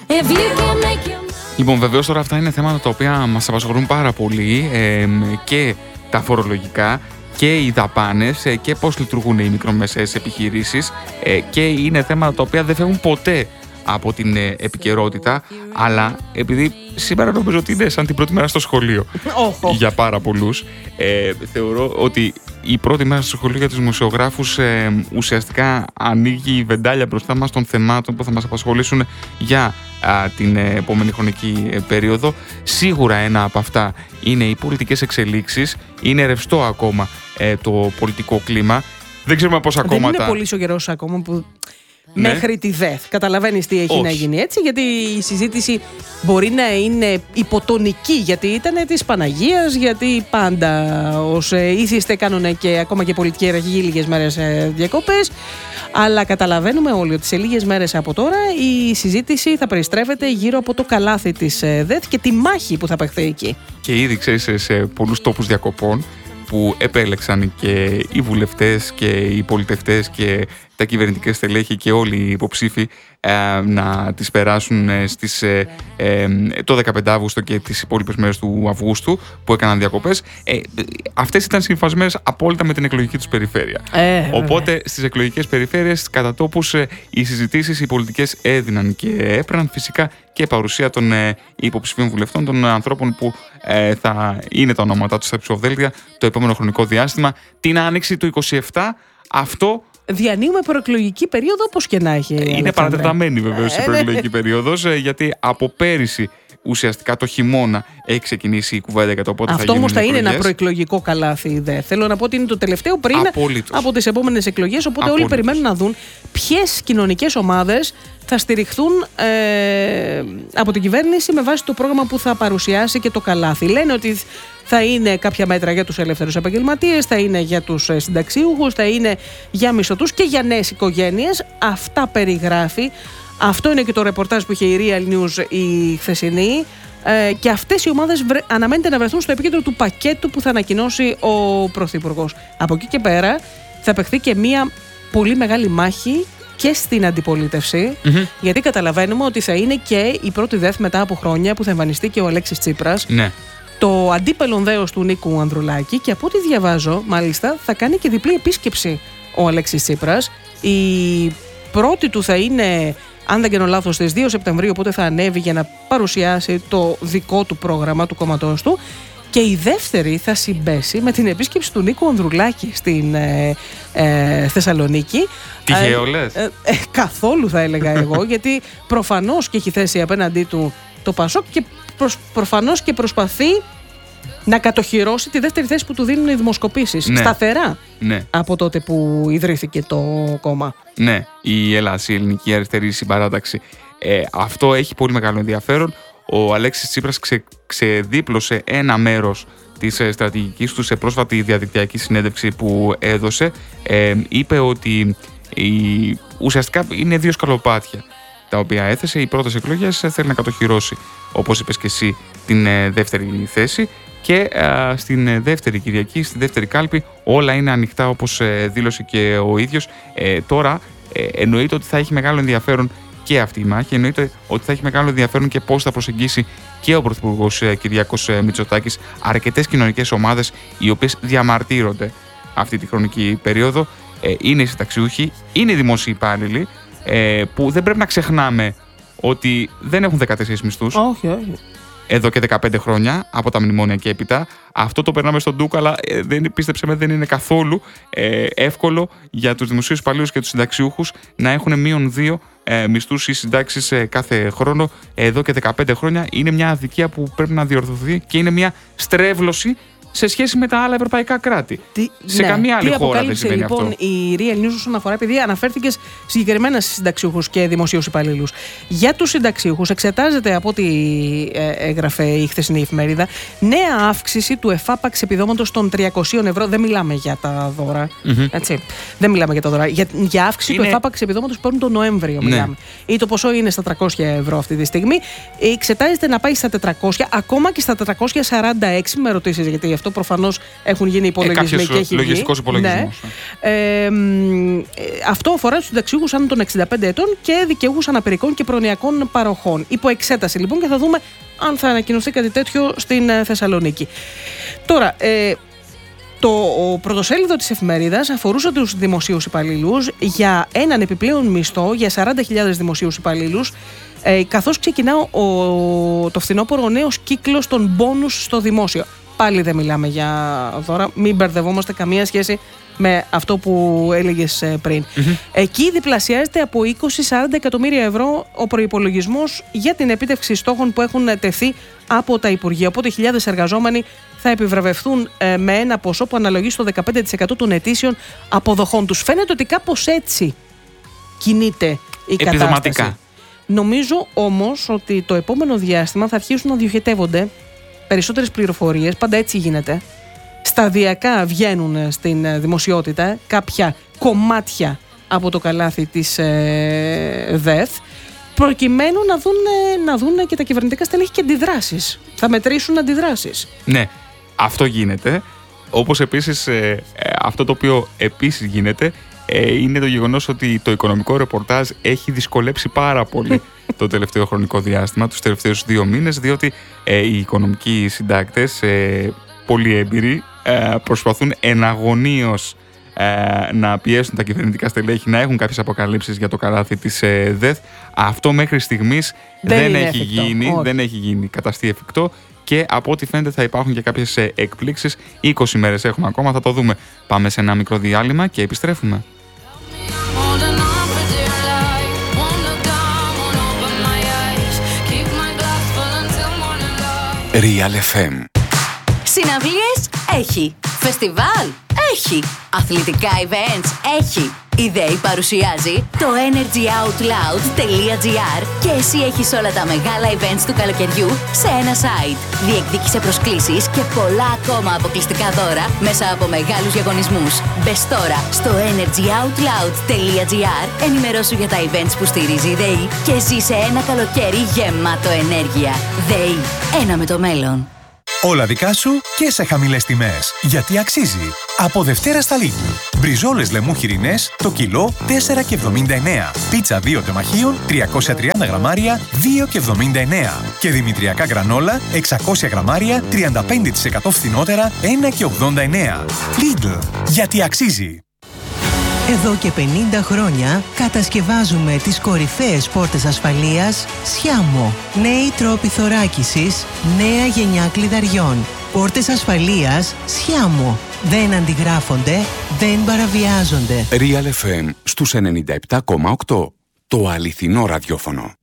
Λοιπόν, βεβαίως τώρα αυτά είναι θέματα τα οποία μας απασχολούν πάρα πολύ, και τα φορολογικά και οι δαπάνες και πώς λειτουργούν οι μικρομεσαίες επιχειρήσεις, και είναι θέματα τα οποία δεν φεύγουν ποτέ από την επικαιρότητα, αλλά επειδή σήμερα νομίζω ότι είναι σαν την πρώτη μέρα στο σχολείο για πάρα πολλούς, θεωρώ ότι η πρώτη μέρα στο σχολείο για τους δημοσιογράφους ουσιαστικά ανοίγει η βεντάλια μπροστά μας των θεμάτων που θα μας απασχολήσουν για την επόμενη χρονική περίοδο. Σίγουρα ένα από αυτά είναι οι πολιτικές εξελίξεις. Είναι ρευστό ακόμα το πολιτικό κλίμα. Δεν ξέρουμε πόσα κόμματα. Δεν είναι πολύ ο καιρός ακόμα που... Ναι. Μέχρι τη ΔΕΘ. Καταλαβαίνεις τι έχει να γίνει έτσι, γιατί η συζήτηση μπορεί να είναι υποτονική, γιατί ήταν της Παναγίας, γιατί πάντα ως ήθιστε κάνουν και ακόμα και πολιτική αρχηγοί λίγες μέρες διακοπές, αλλά καταλαβαίνουμε όλοι ότι σε λίγες μέρες από τώρα η συζήτηση θα περιστρέφεται γύρω από το καλάθι της ΔΕΘ και τη μάχη που θα παιχθεί εκεί. Και ήδη ξέρεις, σε πολλούς τόπους διακοπών που επέλεξαν και οι βουλευτές και οι πολιτευτές και τα κυβερνητικά στελέχη και όλοι οι υποψήφοι να τις περάσουν το 15 Αύγουστο και τις υπόλοιπες μέρες του Αυγούστου που έκαναν διακοπές. Αυτές ήταν συμφασμένες απόλυτα με την εκλογική τους περιφέρεια. Οπότε στις εκλογικές περιφέρειες κατά τόπους οι συζητήσεις, οι πολιτικές έδιναν και έπαιρναν φυσικά και παρουσία των υποψηφίων βουλευτών, των ανθρώπων που θα είναι τα ονόματά τους στα ψηφοδέλτια το επόμενο χρονικό διάστημα. Την άνοιξη του 27, αυτό διανύουμε προεκλογική περίοδο, όπως και να έχει. Είναι παρατεταμένη βεβαίως η προεκλογική περίοδος, γιατί από πέρυσι ουσιαστικά το χειμώνα έχει ξεκινήσει η κουβέντα για το πότε θα γίνουν. Αυτό όμως θα είναι ένα προεκλογικό καλάθι. Θέλω να πω ότι είναι το τελευταίο πριν από τις επόμενες εκλογές. Οπότε όλοι περιμένουν να δουν ποιες κοινωνικές ομάδες θα στηριχθούν από την κυβέρνηση με βάση το πρόγραμμα που θα παρουσιάσει και το καλάθι. Λένε ότι θα είναι κάποια μέτρα για τους ελεύθερους επαγγελματίες, θα είναι για τους συνταξίουχους, θα είναι για μισθωτούς και για νέες οικογένειες. Αυτά περιγράφει. Αυτό είναι και το ρεπορτάζ που είχε η Real News η χθεσινή. Και αυτές οι ομάδες αναμένεται να βρεθούν στο επίκεντρο του πακέτου που θα ανακοινώσει ο Πρωθυπουργός. Από εκεί και πέρα θα παιχθεί και μία πολύ μεγάλη μάχη και στην αντιπολίτευση, γιατί καταλαβαίνουμε ότι θα είναι και η πρώτη ΔΕΘ μετά από χρόνια που θα εμφανιστεί και ο Αλέξης Τσίπρας. Ναι. Το αντίπελον δέος του Νίκου Ανδρουλάκη, και από ό,τι διαβάζω, μάλιστα, θα κάνει και διπλή επίσκεψη ο Αλέξης Τσίπρας. Η πρώτη του θα είναι, αν δεν κάνω λάθος, στις 2 Σεπτεμβρίου, οπότε θα ανέβει για να παρουσιάσει το δικό του πρόγραμμα του κόμματός του. Και η δεύτερη θα συμπέσει με την επίσκεψη του Νίκου Ανδρουλάκη στην Θεσσαλονίκη. Τυχαίο λες? Καθόλου θα έλεγα εγώ, γιατί προφανώς και έχει θέσει απέναντί του το Πασόκ και προφανώς και προσπαθεί να κατοχυρώσει τη δεύτερη θέση που του δίνουν οι δημοσκοπήσεις. Ναι. Σταθερά. Ναι. Από τότε που ιδρύθηκε το κόμμα. Ναι, η ΕΛΑΣ, η Ελληνική Αριστερή Συμπαράταξη. Αυτό έχει πολύ μεγάλο ενδιαφέρον. Ο Αλέξης Τσίπρας ξεδίπλωσε ένα μέρος της στρατηγικής του σε πρόσφατη διαδικτυακή συνέντευξη που έδωσε. Είπε ότι ουσιαστικά είναι 2 σκαλοπάτια τα οποία έθεσε. Οι πρώτες εκλογές θέλει να κατοχυρώσει, όπως είπες και εσύ, την δεύτερη θέση, και στην δεύτερη Κυριακή, στη δεύτερη κάλπη όλα είναι ανοιχτά, όπως δήλωσε και ο ίδιος. Τώρα εννοείται ότι θα έχει μεγάλο ενδιαφέρον και αυτή η μάχη, εννοείται ότι θα έχει μεγάλο ενδιαφέρον και πώς θα προσεγγίσει και ο Πρωθυπουργός Κυριάκος Μητσοτάκης αρκετές κοινωνικές ομάδες οι οποίες διαμαρτύρονται αυτή τη χρονική περίοδο. Είναι οι συνταξιούχοι, είναι οι δημόσιοι υπάλληλοι, που δεν πρέπει να ξεχνάμε ότι δεν έχουν 14 μισθούς. Όχι. Εδώ και 15 χρόνια, από τα μνημόνια και έπειτα. Αυτό το περνάμε στον ντούκ, αλλά πίστεψε με, δεν είναι καθόλου εύκολο για τους δημοσίους υπαλλήλους και τους συνταξιούχους να έχουν -2 μισθούς ή συντάξεις κάθε χρόνο. Εδώ και 15 χρόνια είναι μια αδικία που πρέπει να διορθωθεί και είναι μια στρέβλωση σε σχέση με τα άλλα ευρωπαϊκά κράτη. Σε καμία άλλη χώρα δεν συμβαίνει αυτό. Λοιπόν, η Real News όσον αφορά, επειδή αναφέρθηκες συγκεκριμένα στις συνταξιούχους και δημοσίους υπαλλήλους. Για τους συνταξιούχους εξετάζεται, από ό,τι έγραφε η χθεσινή εφημερίδα, νέα αύξηση του εφάπαξ επιδόματος των 300 ευρώ. Δεν μιλάμε για τα δώρα. Έτσι. Δεν μιλάμε για τα δώρα. Για αύξηση του εφάπαξ επιδόματος που παίρνουν τον Νοέμβριο. Μιλάμε. Ή το ποσό είναι στα 300 ευρώ αυτή τη στιγμή. Εξετάζεται να πάει στα 400, ακόμα και στα 446. Με ρωτήσεις γιατί αυτό προφανώς έχουν γίνει υπολογισμοί και έχει λογιστικός υπολογισμός. Ναι. Αυτό αφορά τους συνταξιούχους άνω των 65 ετών και δικαιούχους αναπηρικών και προνοιακών παροχών. Υπό εξέταση λοιπόν και θα δούμε αν θα ανακοινωθεί κάτι τέτοιο στην Θεσσαλονίκη. Τώρα, το πρωτοσέλιδο της εφημερίδας αφορούσε τους δημοσίους υπαλλήλους για έναν επιπλέον μισθό για 40.000 δημοσίους υπαλλήλους, καθώς ξεκινά το φθινόπωρο ο νέος κύκλος των μπόνους στο δημόσιο. Πάλι δεν μιλάμε για δώρα, μην μπερδευόμαστε, καμία σχέση με αυτό που έλεγες πριν. Εκεί διπλασιάζεται από 20-40 εκατομμύρια ευρώ ο προϋπολογισμός για την επίτευξη στόχων που έχουν τεθεί από τα Υπουργεία. Οπότε χιλιάδες εργαζόμενοι θα επιβραβευθούν με ένα ποσό που αναλογεί στο 15% των ετήσιων αποδοχών τους. Φαίνεται ότι κάπως έτσι κινείται η κατάσταση. Νομίζω όμως ότι το επόμενο διάστημα θα αρχίσουν να διοχετεύονται περισσότερες πληροφορίες, πάντα έτσι γίνεται. Σταδιακά βγαίνουν στην δημοσιότητα κάποια κομμάτια από το καλάθι της ΔΕΘ, προκειμένου να δουν και τα κυβερνητικά στελέχη και αντιδράσεις. Θα μετρήσουν αντιδράσεις. Ναι, αυτό γίνεται. Όπως επίσης αυτό το οποίο επίσης γίνεται είναι το γεγονός ότι το οικονομικό ρεπορτάζ έχει δυσκολέψει πάρα πολύ το τελευταίο χρονικό διάστημα, τους τελευταίους 2 μήνες, διότι οι οικονομικοί συντάκτες, πολύ έμπειροι, προσπαθούν εναγωνίως να πιέσουν τα κυβερνητικά στελέχη να έχουν κάποιες αποκαλύψεις για το καλάθι της ΔΕΘ. Αυτό μέχρι στιγμής δεν έχει γίνει καταστεί εφικτό και από ό,τι φαίνεται θα υπάρχουν και κάποιες εκπλήξεις. 20 μέρες έχουμε ακόμα, θα το δούμε. Πάμε σε ένα μικρό διάλειμμα και επιστρέφουμε. Real FM. Συναυλίες έχει. Φεστιβάλ έχει. Αθλητικά events έχει. Η ΔΕΗ παρουσιάζει το energyoutloud.gr και εσύ έχεις όλα τα μεγάλα events του καλοκαιριού σε ένα site. Διεκδίκησε προσκλήσεις και πολλά ακόμα αποκλειστικά δώρα μέσα από μεγάλους διαγωνισμούς. Μπες τώρα στο energyoutloud.gr, ενημερώσου για τα events που στηρίζει η ΔΕΗ και ζήσε ένα καλοκαίρι γεμάτο ενέργεια. ΔΕΗ, ένα με το μέλλον. Όλα δικά σου και σε χαμηλές τιμές. Γιατί αξίζει. Από Δευτέρα στα Lidl. Μπριζόλες λεμού χοιρινές το κιλό 4,79. Πίτσα 2 τεμαχίων 330 γραμμάρια 2,79. Και δημητριακά γκρανόλα 600 γραμμάρια 35% φθηνότερα 1,89. Lidl. Γιατί αξίζει. Εδώ και 50 χρόνια κατασκευάζουμε τις κορυφαίες πόρτες ασφαλείας Sciamo. Νέοι τρόποι θωράκισης, νέα γενιά κλειδαριών. Πόρτες ασφαλείας Sciamo. Δεν αντιγράφονται, δεν παραβιάζονται. Real FM στους 97,8. Το αληθινό ραδιόφωνο.